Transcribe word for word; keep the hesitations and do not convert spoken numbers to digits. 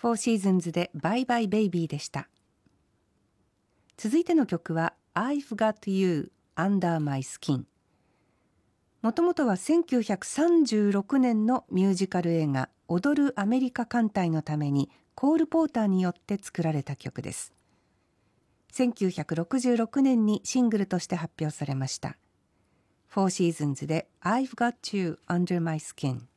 フォーシーズンズでバイバイベイビーでした。続いての曲は I've Got You Under My Skin。もともとはせんきゅうひゃくさんじゅうろくねんのミュージカル映画踊るアメリカ艦隊のためにコール・ポーターによって作られた曲です。せんきゅうひゃくろくじゅうろくねんにシングルとして発表されました。フォーシーズンズで I've Got You Under My Skin。